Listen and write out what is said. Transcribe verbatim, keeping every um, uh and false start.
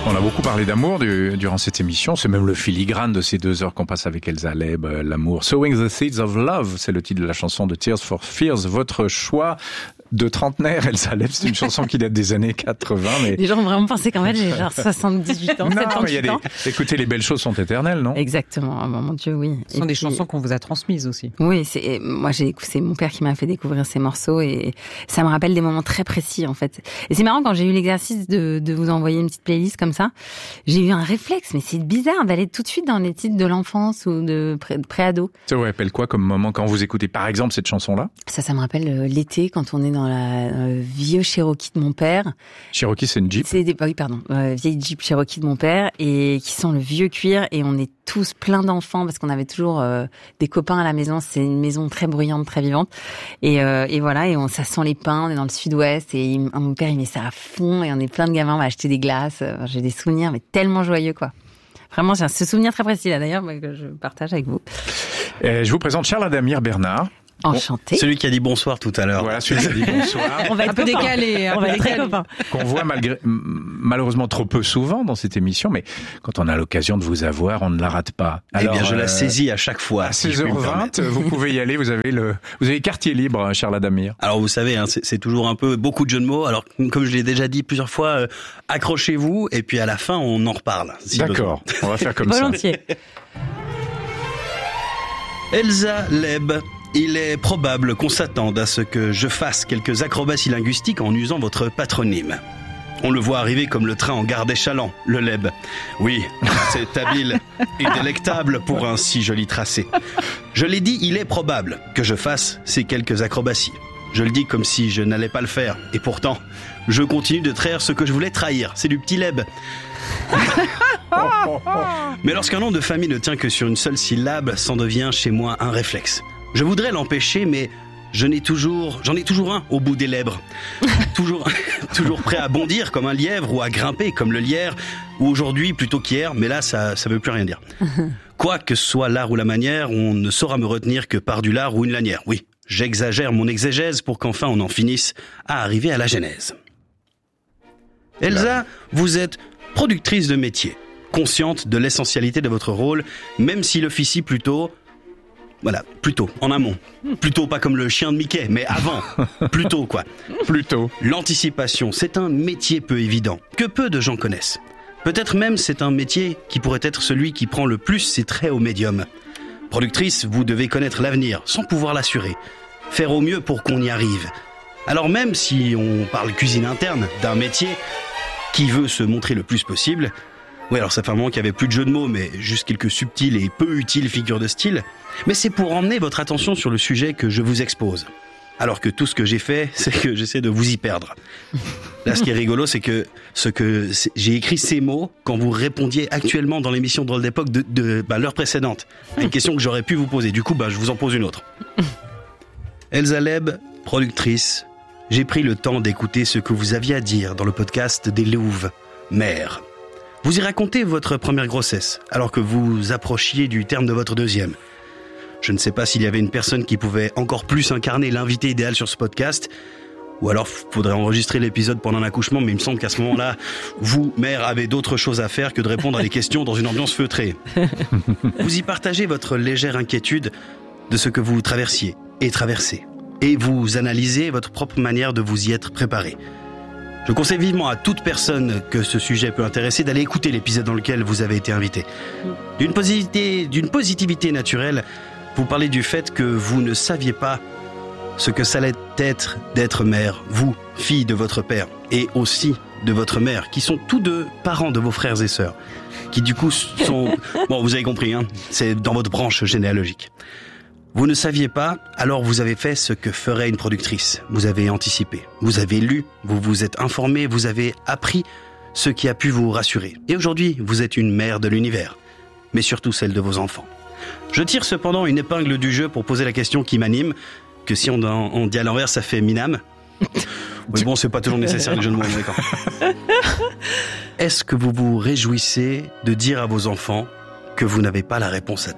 On a beaucoup parlé d'amour du, durant cette émission. C'est même le filigrane de ces deux heures qu'on passe avec Elsa Leb, euh, l'amour. Sowing the Seeds of Love, c'est le titre de la chanson de Tears for Fears. Votre choix de trentenaire, Elsa Leb, c'est une chanson qui date des années quatre-vingts. Mais... Les gens ont vraiment pensé qu'en fait j'ai genre soixante-dix-huit ans, non, soixante-dix-huit mais il y a ans. des... Écoutez, les belles choses sont éternelles, non? Exactement. Oh, mon Dieu, oui. Ce sont et des puis... chansons qu'on vous a transmises aussi. Oui, c'est moi j'ai c'est mon père qui m'a fait découvrir ces morceaux et ça me rappelle des moments très précis en fait. Et c'est marrant quand j'ai eu l'exercice de de vous envoyer une petite playlist comme ça, j'ai eu un réflexe, mais c'est bizarre d'aller tout de suite dans les titres de l'enfance ou de pré- pré-ado. Ça vous rappelle quoi comme moment quand vous écoutez par exemple cette chanson-là? Ça, ça me rappelle euh, l'été quand on est dans la euh, vieux Cherokee de mon père. Cherokee, c'est une Jeep? C'est des, oui, pardon, euh, vieille Jeep Cherokee de mon père et qui sent le vieux cuir et on est tous plein d'enfants parce qu'on avait toujours euh, des copains à la maison. C'est une maison très bruyante, très vivante et, euh, et voilà et on ça sent les pins. On est dans le sud-ouest et il, mon père il met ça à fond et on est plein de gamins. On va acheter des glaces. Enfin, j'ai des souvenirs mais tellement joyeux quoi. Vraiment, j'ai ce souvenir très précis là d'ailleurs que je partage avec vous. Et je vous présente Charles Adamir Bernard. Enchanté. Bon, celui qui a dit bonsoir tout à l'heure. Voilà, celui qui a dit bonsoir. On va être un peu décalé. On va être très copains. Qu'on voit malgré, malheureusement trop peu souvent dans cette émission, mais quand on a l'occasion de vous avoir, on ne la rate pas. Alors, eh bien, je euh, la saisis à chaque fois. À si seize heures vingt, vous pouvez y aller, vous avez le, vous avez quartier libre, Charles Adamir. Alors, vous savez, hein, c'est, c'est toujours un peu beaucoup de jeux de mots. Alors, comme je l'ai déjà dit plusieurs fois, euh, accrochez-vous et puis à la fin, on en reparle. Si D'accord. besoin. On va faire comme Volontiers. ça. Elsa Leb. Il est probable qu'on s'attende à ce que je fasse quelques acrobaties linguistiques en usant votre patronyme. On le voit arriver comme le train en gare d'Échalant, le Leb. Oui, c'est habile et délectable pour un si joli tracé. Je l'ai dit, il est probable que je fasse ces quelques acrobaties. Je le dis comme si je n'allais pas le faire. Et pourtant, je continue de trahir ce que je voulais trahir. C'est du petit Leb. Mais lorsqu'un nom de famille ne tient que sur une seule syllabe, c'en devient chez moi un réflexe. Je voudrais l'empêcher, mais je n'ai toujours, j'en ai toujours un au bout des lèvres. toujours, toujours prêt à bondir comme un lièvre ou à grimper comme le lierre, ou aujourd'hui plutôt qu'hier, mais là ça, ça veut plus rien dire. Quoi que ce soit l'art ou la manière, on ne saura me retenir que par du lard ou une lanière. Oui, j'exagère mon exégèse pour qu'enfin on en finisse à arriver à la genèse. Elsa, vous êtes productrice de métier, consciente de l'essentialité de votre rôle, même s'il officie plutôt... Voilà, plutôt, en amont. Plutôt pas comme le chien de Mickey, mais avant. Plutôt, quoi. Plutôt. L'anticipation, c'est un métier peu évident, que peu de gens connaissent. Peut-être même c'est un métier qui pourrait être celui qui prend le plus ses traits au médium. Productrice, vous devez connaître l'avenir, sans pouvoir l'assurer. Faire au mieux pour qu'on y arrive. Alors même si on parle cuisine interne d'un métier qui veut se montrer le plus possible... Oui, alors ça fait un moment qu'il n'y avait plus de jeux de mots, mais juste quelques subtiles et peu utiles figures de style. Mais c'est pour emmener votre attention sur le sujet que je vous expose. Alors que tout ce que j'ai fait, c'est que j'essaie de vous y perdre. Là, ce qui est rigolo, c'est que, ce que c'est, j'ai écrit ces mots quand vous répondiez actuellement dans l'émission Drôle d'époque de, de bah, l'heure précédente, à une question que j'aurais pu vous poser. Du coup, bah, je vous en pose une autre. Elsa Leb, productrice, j'ai pris le temps d'écouter ce que vous aviez à dire dans le podcast des Louves, mère. Vous y racontez votre première grossesse, alors que vous approchiez du terme de votre deuxième. Je ne sais pas s'il y avait une personne qui pouvait encore plus incarner l'invité idéal sur ce podcast, ou alors faudrait enregistrer l'épisode pendant l'accouchement, mais il me semble qu'à ce moment-là, vous, mère, avez d'autres choses à faire que de répondre à des questions dans une ambiance feutrée. Vous y partagez votre légère inquiétude de ce que vous traversiez et traversez, et vous analysez votre propre manière de vous y être préparé. Je conseille vivement à toute personne que ce sujet peut intéresser d'aller écouter l'épisode dans lequel vous avez été invité. D'une positivité, d'une positivité naturelle, vous parlez du fait que vous ne saviez pas ce que ça allait être d'être mère, vous, fille de votre père, et aussi de votre mère, qui sont tous deux parents de vos frères et sœurs, qui du coup sont... Bon, vous avez compris, hein, c'est dans votre branche généalogique. Vous ne saviez pas, alors vous avez fait ce que ferait une productrice. Vous avez anticipé, vous avez lu, vous vous êtes informé, vous avez appris ce qui a pu vous rassurer. Et aujourd'hui, vous êtes une mère de l'univers, mais surtout celle de vos enfants. Je tire cependant une épingle du jeu pour poser la question qui m'anime, que si on, on dit à l'envers, ça fait Minam. Oui, bon, c'est pas toujours nécessaire les jeux de mots, d'accord. Est-ce que vous vous réjouissez de dire à vos enfants que vous n'avez pas la réponse à tout ?